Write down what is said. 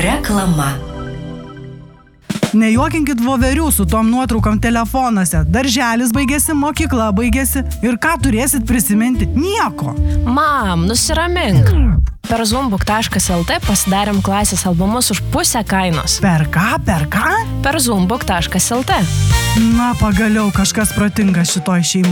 Reklama. Nejuokinkit voverių su tom nuotraukom telefonuose. Darželis baigėsi, mokykla baigėsi. Ir ką turėsit prisiminti? Nieko. Mam, nusiramink. Per zoombuk.lt pasidarėm klasės albumus už pusę kainos. Per ką? Per ką? Per zoombuk.lt. Na, pagaliau kažkas protingas šitoj šeimai.